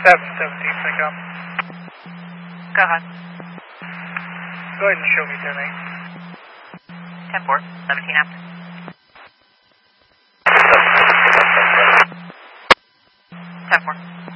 717 pickup. Go ahead. Go ahead and show me 10-8. 10-4, 17 after. 10-4.